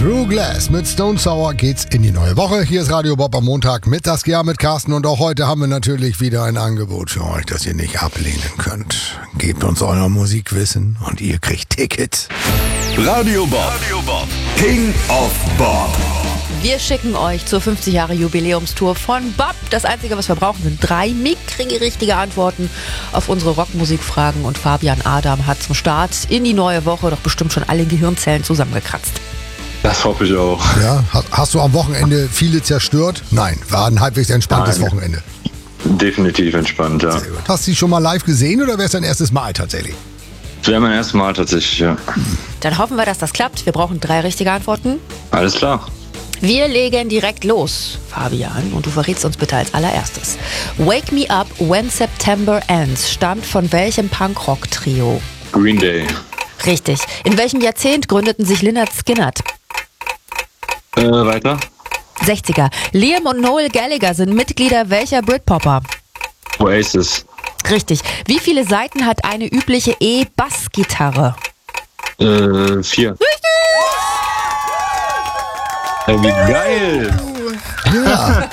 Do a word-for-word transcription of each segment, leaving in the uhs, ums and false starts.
Through Glass mit Stone Sour geht's in die neue Woche. Hier ist Radio Bob am Montag mit das Jahr mit Carsten und auch heute haben wir natürlich wieder ein Angebot für euch, das ihr nicht ablehnen könnt. Gebt uns euer Musikwissen und ihr kriegt Tickets. Radio Bob, Radio Bob. King of Bob. Wir schicken euch zur fünfzig Jahre Jubiläumstour von Bob. Das Einzige, was wir brauchen, sind drei mickrige richtige Antworten auf unsere Rockmusikfragen. Und Fabian Adam hat zum Start in die neue Woche doch bestimmt schon alle Gehirnzellen zusammengekratzt. Das hoffe ich auch. Ja, hast du am Wochenende viele zerstört? Nein, war ein halbwegs entspanntes Nein. Wochenende. Definitiv entspannt, ja. Sehr gut. Hast du sie schon mal live gesehen oder wäre es dein erstes Mal tatsächlich? Das wäre mein erstes Mal tatsächlich, ja. Dann hoffen wir, dass das klappt. Wir brauchen drei richtige Antworten. Alles klar. Wir legen direkt los, Fabian, und du verrätst uns bitte als allererstes. Wake Me Up When September Ends stammt von welchem Punkrock-Trio? Green Day. Richtig. In welchem Jahrzehnt gründeten sich Lynyrd Skynyrd? Äh, weiter. sechziger. Liam und Noel Gallagher sind Mitglieder welcher Britpopper? Oasis. Richtig. Wie viele Saiten hat eine übliche E-Bass-Gitarre? Äh, vier. Ey, wie geil. Ja.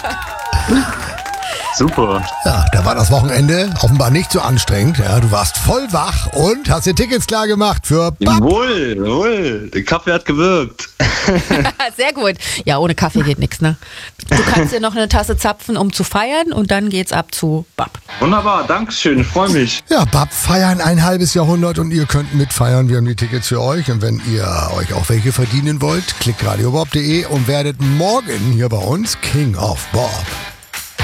Super. Ja, da war das Wochenende offenbar nicht so anstrengend. Ja, du warst voll wach und hast dir Tickets klar gemacht für Bob. Jawohl, jawohl. Der Kaffee hat gewirkt. Sehr gut. Ja, ohne Kaffee geht nichts, ne? Du kannst dir noch eine Tasse zapfen, um zu feiern und dann geht's ab zu Bob. Wunderbar, Dankeschön, ich freue mich. Ja, Bob feiern ein halbes Jahrhundert und ihr könnt mitfeiern. Wir haben die Tickets für euch und wenn ihr euch auch welche verdienen wollt, klickt radiobob punkt de und werdet morgen hier bei uns King of Bob.